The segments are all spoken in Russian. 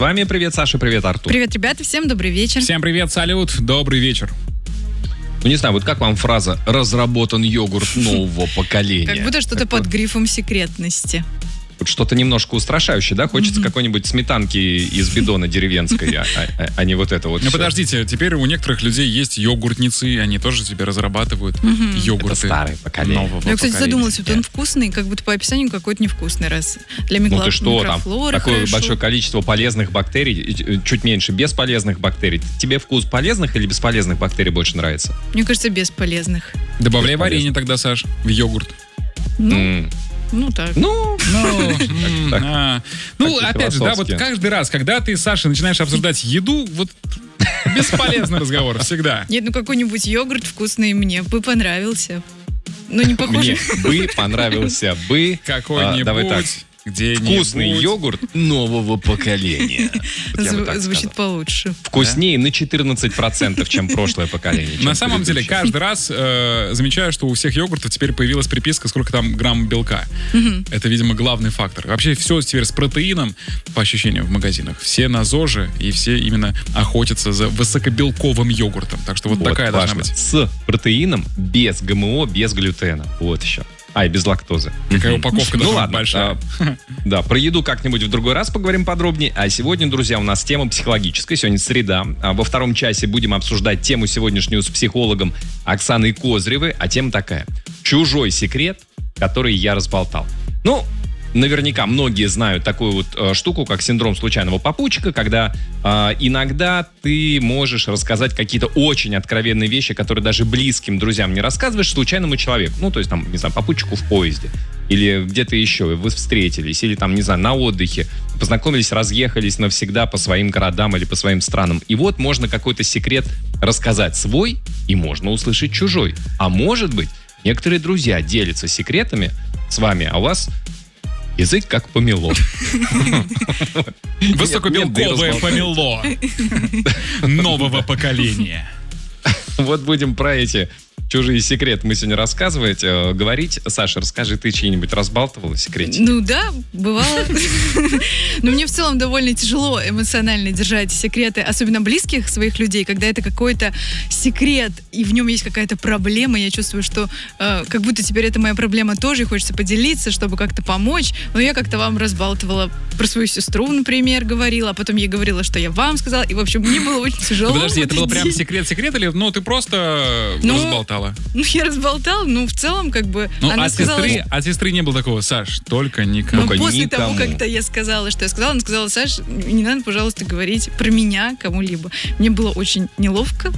вами. Привет, Саша, привет, Артур. Привет, ребята, всем добрый вечер. Всем привет, салют, добрый вечер. Ну, не знаю, вот как вам фраза «разработан йогурт нового поколения»? Как будто что-то под грифом секретности. Вот что-то немножко устрашающее, да? Хочется какой-нибудь сметанки из бидона деревенской, а не вот это вот. Ну, подождите, теперь у некоторых людей есть йогуртницы, они тоже себе разрабатывают йогурты. Это старое поколение. Нового Я, кстати, поколения. задумалась, вот он вкусный, как будто по описанию какой-то невкусный, раз для Ну ты что, там микрофлоры такое хорошо. большое количество полезных бактерий, чуть меньше бесполезных бактерий. Тебе вкус полезных или бесполезных бактерий больше нравится? Мне кажется, бесполезных. Добавляй варенье тогда, Саш, в йогурт. Ну так. Ну, Опять же, да, вот каждый раз, когда ты, Саша, начинаешь обсуждать еду, вот бесполезный разговор всегда. Нет, ну какой-нибудь йогурт вкусный мне бы понравился. Но не похоже. мне бы понравился бы... Какой-нибудь, давай так. где-нибудь. Вкусный йогурт нового поколения. Вот я бы так Звучит сказал. получше. Вкуснее на 14%, чем прошлое поколение. чем На самом деле, предыдущее. каждый раз замечаю, что у всех йогуртов теперь появилась приписка, сколько там грамм белка. Это, видимо, главный фактор. Вообще все теперь с протеином, по ощущениям, в магазинах. Все на ЗОЖе, и все именно охотятся за высокобелковым йогуртом. Так что вот такая должна важно. быть. С протеином, без ГМО, без глютена. Вот еще. И без лактозы. Какая упаковка Ну должна быть ладно, большая. да, про еду как-нибудь в другой раз поговорим подробнее. А сегодня, друзья, у нас тема психологическая. Сегодня среда. Во втором часе будем обсуждать тему сегодняшнюю с психологом Оксаной Козыревой. А тема такая. Чужой секрет, который я разболтал. Ну, наверняка многие знают такую вот штуку, как синдром случайного попутчика, когда иногда ты можешь рассказать какие-то очень откровенные вещи, которые даже близким друзьям не рассказываешь случайному человеку. Ну, то есть, там, не знаю, попутчику в поезде. Или где-то еще, вы встретились, или там, не знаю, на отдыхе, познакомились, разъехались навсегда по своим городам или по своим странам. И вот можно какой-то секрет рассказать свой, и можно услышать чужой. А может быть, некоторые друзья делятся секретами с вами, а у вас язык как помело. Высокобелковое помело нового поколения. Вот будем про эти чужие секреты мы сегодня рассказывать, говорить. Саша, расскажи, ты чьи-нибудь разбалтывала секреты? Ну да, бывало. Но мне в целом довольно тяжело эмоционально держать секреты, особенно близких своих людей, когда это какой-то секрет, и в нем есть какая-то проблема. Я чувствую, что как будто теперь это моя проблема тоже, и хочется поделиться, чтобы как-то помочь. Но я как-то вам разбалтывала про свою сестру, например, говорила, а потом я говорила, что я вам сказала. И, в общем, мне было очень тяжело. Подожди, это в был этот прям день. секрет или ты просто разболтала? Ну, я разболтала, ну, в целом, как бы, Ну, она сказала... от сестры не было такого, Саш, только никому. Но Только после никому. того, как я сказала, что я сказала, она сказала: Саш, не надо, пожалуйста, говорить про меня кому-либо. Мне было очень неловко.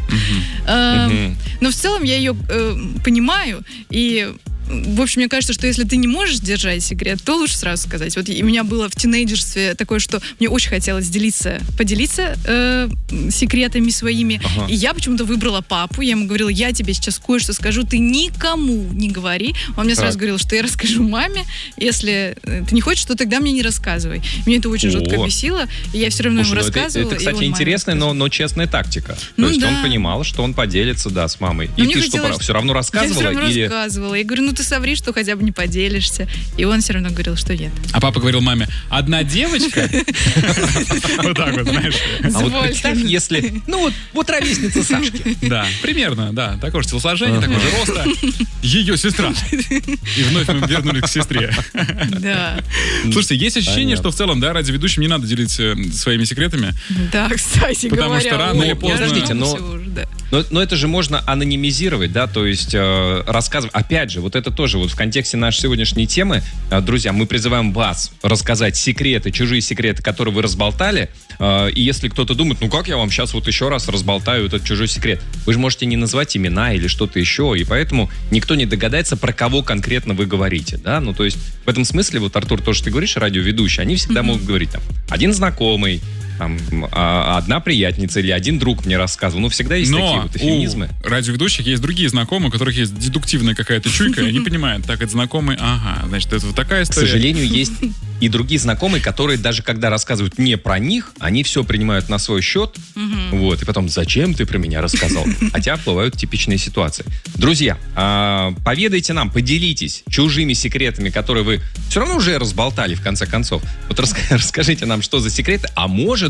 Но в целом я ее понимаю. И, в общем, мне кажется, что если ты не можешь держать секрет, то лучше сразу сказать. Вот у меня было в тинейджерстве такое, что мне очень хотелось поделиться секретами своими. И я почему-то выбрала папу. Я ему говорила: я тебе сейчас кое-что скажу, ты никому не говори. Он мне сразу говорил, что я расскажу маме. Если ты не хочешь, то тогда мне не рассказывай. Меня это очень жутко бесило. И я все равно ему рассказывала. Это, кстати, интересная, но честная тактика. Ну То есть да. он понимал, что он поделится, да, с мамой. Но И мне ты что, хотелось- все равно Я рассказывала? все равно или... рассказывала. Я говорю: ну ты соври, что хотя бы не поделишься. И он все равно говорил, что нет. А папа говорил маме: одна девочка? Вот так вот, знаешь. А вот Звольте. представь, если... Ну вот ровесница Сашки. Да, примерно, да. Такого же телосложения, такого же роста. Ее сестра. И вновь мы вернулись к сестре. Да. Слушайте, есть ощущение, Понятно. что в целом, да, радиоведущим не надо делиться своими секретами. Да, кстати Потому говоря. что рано ой, или поздно- я Подождите, рано но- всё уже, да. Но это же можно анонимизировать, да, то есть рассказывать. Опять же, вот это тоже вот в контексте нашей сегодняшней темы, друзья, мы призываем вас рассказать секреты, чужие секреты, которые вы разболтали. И если кто-то думает: ну как я вам сейчас вот еще раз разболтаю этот чужой секрет, вы же можете не назвать имена или что-то еще, и поэтому никто не догадается, про кого конкретно вы говорите, да. Ну то есть в этом смысле, вот, Артур, то, что ты говоришь, радиоведущий, они всегда могут говорить там: один знакомый, там, одна приятница или один друг мне рассказывал. Ну, всегда есть такие Но вот эфемизмы. у радиоведущих есть другие знакомые, у которых есть дедуктивная какая-то чуйка, и они понимают: так, это знакомый, ага, значит, это вот такая К история. сожалению, есть и другие знакомые, которые даже когда рассказывают не про них, они все принимают на свой счет. Вот, и потом: зачем ты про меня рассказал? Хотя бывают типичные ситуации. Друзья, поведайте нам, поделитесь чужими секретами, которые вы все равно уже разболтали в конце концов. Вот расскажите нам, что за секреты, а может